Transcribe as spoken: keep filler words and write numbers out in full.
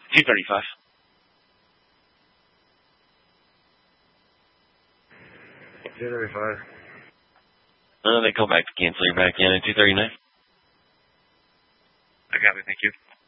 two thirty-five. two thirty-five. Uh, they call back to cancel. You're back in at two thirty-nine. I got it. Thank you.